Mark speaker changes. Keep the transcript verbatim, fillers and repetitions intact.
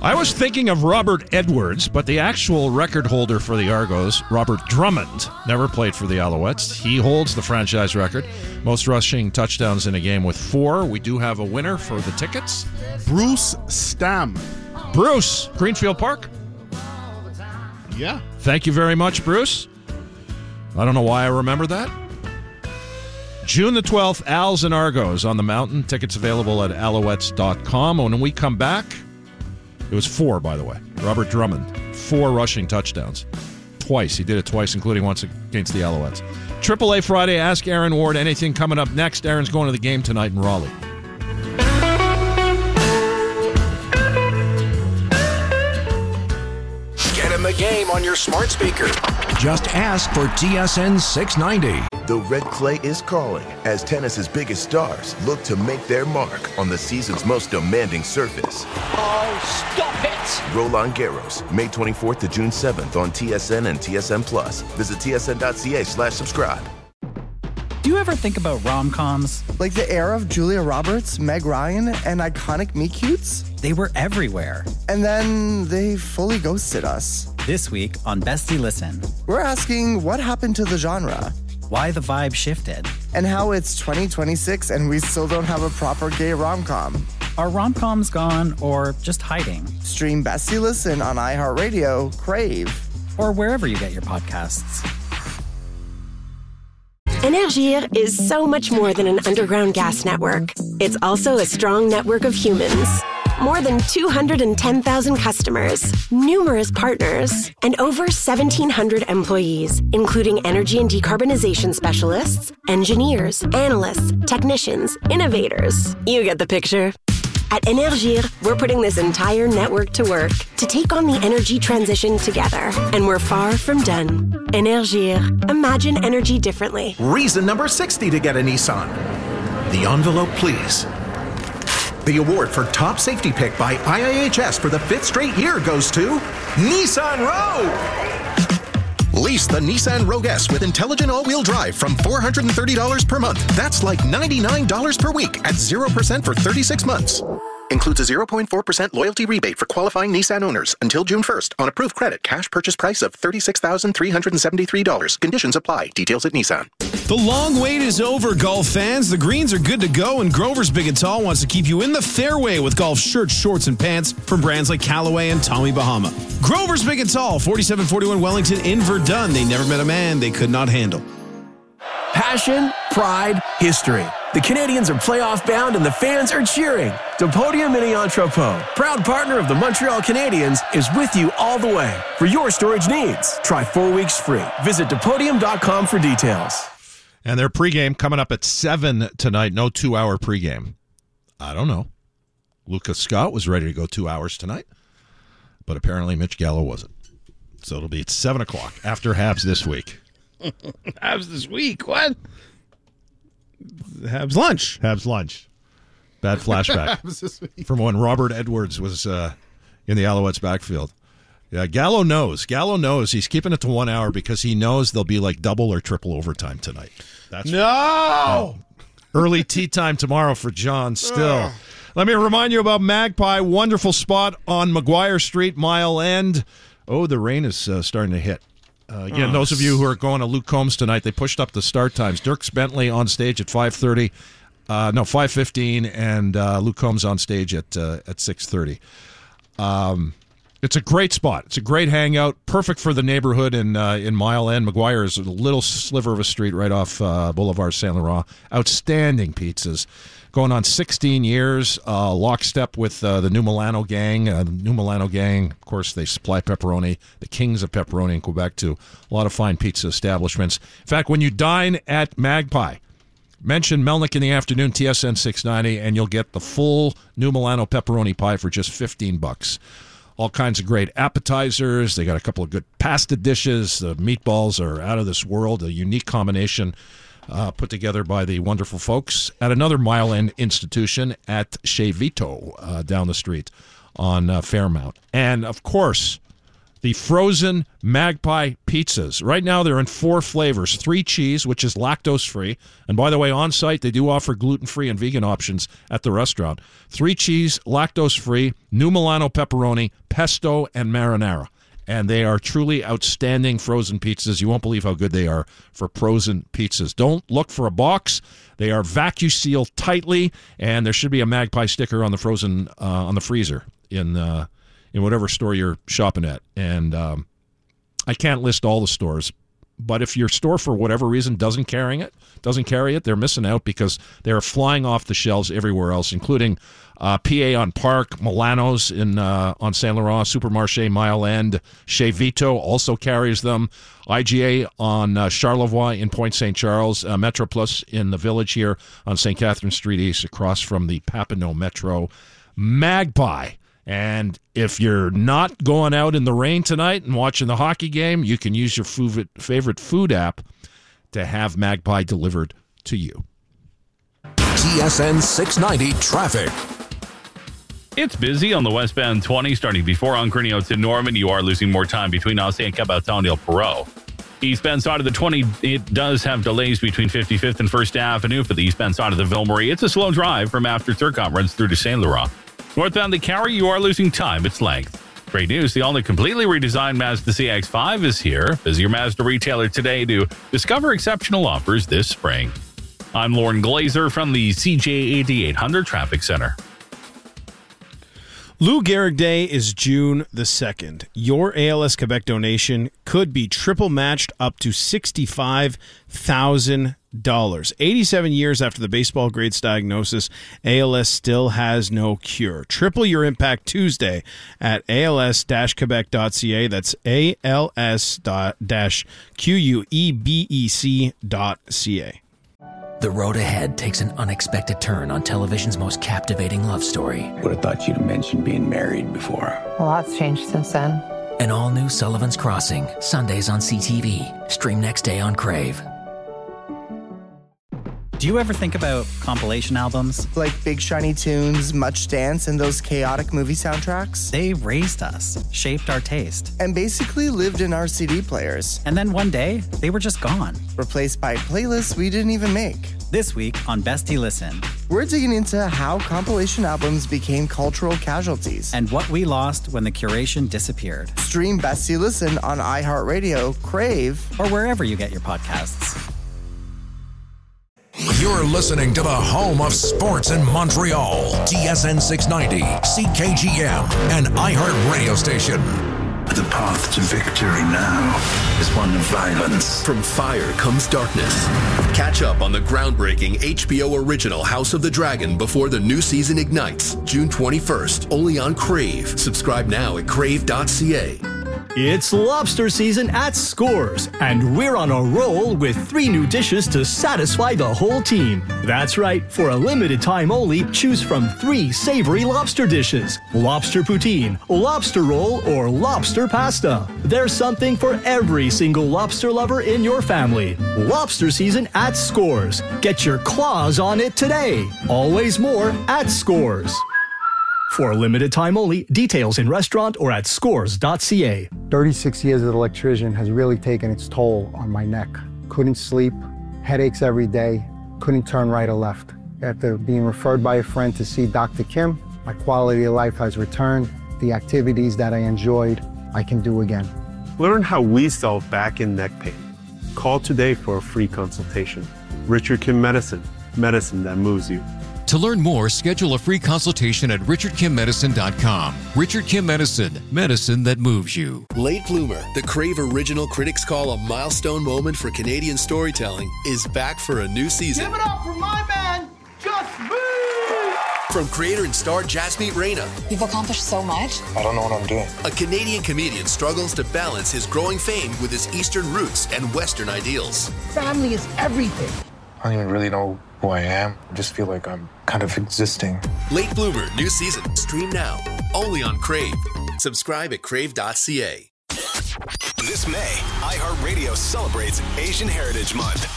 Speaker 1: I was thinking of Robert Edwards, but the actual record holder for the Argos, Robert Drummond, never played for the Alouettes. He holds the franchise record. Most rushing touchdowns in a game with four. We do have a winner for the tickets.
Speaker 2: Bruce Stam.
Speaker 1: Bruce, Greenfield Park.
Speaker 2: Yeah.
Speaker 1: Thank you very much, Bruce. I don't know why I remember that. June the twelfth, Als and Argos on the mountain. Tickets available at alouettes dot com. When we come back, it was four, by the way. Robert Drummond, four rushing touchdowns. Twice. He did it twice, including once against the Alouettes. Triple A Friday, Ask Aaron Ward. Anything coming up next? Aaron's going to the game tonight in Raleigh.
Speaker 3: Get in the game on your smart speaker.
Speaker 4: Just ask for T S N six ninety.
Speaker 5: The red clay is calling as tennis's biggest stars look to make their mark on the season's most demanding surface.
Speaker 6: Oh, stop it!
Speaker 5: Roland Garros, May twenty-fourth to June seventh on T S N and T S N Plus. Visit tsn.ca slash subscribe.
Speaker 7: Do you ever think about rom-coms?
Speaker 8: Like the era of Julia Roberts, Meg Ryan, and iconic meet-cutes?
Speaker 7: They were everywhere.
Speaker 8: And then they fully ghosted us.
Speaker 7: This week on Bestie Listen,
Speaker 8: we're asking what happened to the genre?
Speaker 7: Why the vibe shifted?
Speaker 8: And how it's twenty twenty-six and we still don't have a proper gay rom-com.
Speaker 7: Are rom-coms gone or just hiding?
Speaker 8: Stream Bestie Listen on iHeartRadio, Crave,
Speaker 7: or wherever you get your podcasts.
Speaker 9: Énergir is so much more than an underground gas network. It's also a strong network of humans. More than two hundred ten thousand customers, numerous partners, and over seventeen hundred employees, including energy and decarbonization specialists, engineers, analysts, technicians, innovators. You get the picture. At Énergir, we're putting this entire network to work to take on the energy transition together. And we're far from done. Énergir. Imagine energy differently.
Speaker 3: Reason number sixty to get a Nissan. The envelope, please. The award for top safety pick by I I H S for the fifth straight year goes to Nissan Rogue. Lease the Nissan Rogue S with intelligent all-wheel drive from four hundred thirty dollars per month. That's like ninety-nine dollars per week at zero percent for thirty-six months. Includes a zero point four percent loyalty rebate for qualifying Nissan owners until June first on approved credit. Cash purchase price of thirty-six thousand three hundred seventy-three dollars. Conditions apply. Details at Nissan.
Speaker 10: The long wait is over, golf fans. The greens are good to go, and Grover's Big and Tall wants to keep you in the fairway with golf shirts, shorts, and pants from brands like Callaway and Tommy Bahama. Grover's Big and Tall, forty-seven forty-one Wellington in Verdun. They never met a man they could not handle.
Speaker 11: Passion, pride, history. The Canadians are playoff bound and the fans are cheering. Depodium Mini Entrepôt, proud partner of the Montreal Canadiens, is with you all the way. For your storage needs, try four weeks free. Visit depodium dot com for details.
Speaker 1: And their pregame coming up at seven tonight. No two-hour pregame. I don't know. Lucas Scott was ready to go two hours tonight, but apparently Mitch Gallo wasn't. So it'll be at seven o'clock after Habs this week.
Speaker 2: Habs this week? What? Habs lunch.
Speaker 1: Habs lunch. Bad flashback from when Robert Edwards was uh, in the Alouettes backfield. Yeah, Gallo knows. Gallo knows he's keeping it to one hour because he knows there'll be like double or triple overtime tonight. That's
Speaker 2: no!
Speaker 1: Oh. Early tea time tomorrow for John Still. Let me remind you about Magpie. Wonderful spot on McGuire Street, Mile End. Oh, the rain is uh, starting to hit. Uh, again, oh, those of you who are going to Luke Combs tonight, they pushed up the start times. Dierks Bentley on stage at five thirty. Uh, no, five fifteen, and uh, Luke Combs on stage at uh, at six thirty. Um, it's a great spot. It's a great hangout. Perfect for the neighborhood in uh, in Mile End. McGuire is a little sliver of a street right off uh, Boulevard Saint Laurent. Outstanding pizzas. Going on sixteen years, uh, lockstep with uh, the New Milano gang. Uh, the New Milano gang, of course, they supply pepperoni, the kings of pepperoni in Quebec, to a lot of fine pizza establishments. In fact, when you dine at Magpie, mention Melnick in the afternoon, T S N six ninety, and you'll get the full New Milano pepperoni pie for just fifteen bucks. All kinds of great appetizers. They got a couple of good pasta dishes. The meatballs are out of this world, a unique combination uh, put together by the wonderful folks at another Mile End institution at Chez Vito uh, down the street on uh, Fairmount. And, of course, the frozen Magpie pizzas. Right now they're in four flavors. Three cheese, which is lactose-free. And by the way, on site they do offer gluten-free and vegan options at the restaurant. Three cheese, lactose-free, new Milano pepperoni, pesto, and marinara. And they are truly outstanding frozen pizzas. You won't believe how good they are for frozen pizzas. Don't look for a box. They are vacuum sealed tightly, and there should be a Magpie sticker on the frozen uh, on the freezer in uh, in whatever store you're shopping at. And um, I can't list all the stores, but if your store for whatever reason doesn't carry it, doesn't carry it, they're missing out because they're flying off the shelves everywhere else, including Uh, P A on Park, Milano's in uh, on Saint Laurent, Supermarché, Mile End, Chez Vito also carries them. I G A on uh, Charlevoix in Point Saint Charles, uh, Metro Plus in the Village here on Saint Catherine Street East, across from the Papineau Metro. Magpie. And if you're not going out in the rain tonight and watching the hockey game, you can use your food, favorite food app to have Magpie delivered to you.
Speaker 4: T S N six ninety traffic.
Speaker 12: It's busy on the westbound twenty, starting before Oncarnio to Norman. You are losing more time between Ossé and Cabaton del Perot. Eastbound side of the twenty, it does have delays between fifty-fifth and First Avenue. For the eastbound side of the Ville Marie, it's a slow drive from after Turcotte runs through to Saint Laurent. Northbound the Carry, you are losing time. It's length. Great news, the only completely redesigned Mazda C X five is here. Visit your Mazda retailer today to discover exceptional offers this spring. I'm Lauren Glazer from the C J eighty-eight hundred Traffic Center.
Speaker 10: Lou Gehrig Day is June the second. Your A L S Quebec donation could be triple matched up to sixty-five thousand dollars. eighty-seven years after the baseball greats diagnosis, A L S still has no cure. Triple your impact Tuesday at A L S quebec dot c a. That's A L S Q U E B E C dot C A.
Speaker 13: The road ahead takes an unexpected turn on television's most captivating love story.
Speaker 14: Would have thought you'd have mentioned being married before.
Speaker 15: A lot's changed since then.
Speaker 13: An all-new Sullivan's Crossing, Sundays on C T V. Stream next day on Crave.
Speaker 7: Do you ever think about compilation albums?
Speaker 8: Like Big Shiny Tunes, Much Dance, and those chaotic movie soundtracks?
Speaker 7: They raised us, shaped our taste,
Speaker 8: and basically lived in our C D players.
Speaker 7: And then one day, they were just gone.
Speaker 8: Replaced by playlists we didn't even make.
Speaker 7: This week on Bestie Listen,
Speaker 8: we're digging into how compilation albums became cultural casualties.
Speaker 7: And what we lost when the curation disappeared.
Speaker 8: Stream Bestie Listen on iHeartRadio, Crave,
Speaker 7: or wherever you get your podcasts.
Speaker 4: You're listening to the home of sports in Montreal. T S N six ninety, C K G M, and iHeart Radio Station.
Speaker 16: The path to victory now is one of violence.
Speaker 17: From fire comes darkness. Catch up on the groundbreaking H B O original House of the Dragon before the new season ignites, June twenty-first, only on Crave. Subscribe now at crave dot c a.
Speaker 18: It's lobster season at Scores, and we're on a roll with three new dishes to satisfy the whole team. That's right, for a limited time only, choose from three savory lobster dishes: lobster poutine, lobster roll, or lobster pasta. There's something for every single lobster lover in your family. Lobster season at Scores. Get your claws on it today. Always more at Scores. For a limited time only, details in restaurant or at scores dot c a.
Speaker 19: thirty-six years as an electrician has really taken its toll on my neck. Couldn't sleep, headaches every day, couldn't turn right or left. After being referred by a friend to see Doctor Kim, my quality of life has returned. The activities that I enjoyed, I can do again.
Speaker 20: Learn how we solve back and neck pain. Call today for a free consultation. Richard Kim Medicine, medicine that moves you.
Speaker 21: To learn more, schedule a free consultation at richard kim medicine dot com. Richard Kim Medicine, medicine that moves you.
Speaker 17: Late Bloomer, the Crave original critics call a milestone moment for Canadian storytelling, is back for a new season.
Speaker 22: Give it up for my man, Just Me!
Speaker 17: From creator and star Jasmeet Reina.
Speaker 23: You've accomplished so much.
Speaker 24: I don't know what I'm doing.
Speaker 17: A Canadian comedian struggles to balance his growing fame with his Eastern roots and Western ideals.
Speaker 22: Family is everything.
Speaker 24: I don't even really know who I am. I just feel like I'm kind of existing.
Speaker 17: Late Bloomer, new season. Stream now. Only on Crave. Subscribe at crave dot c a.
Speaker 25: This May, iHeartRadio celebrates Asian Heritage Month.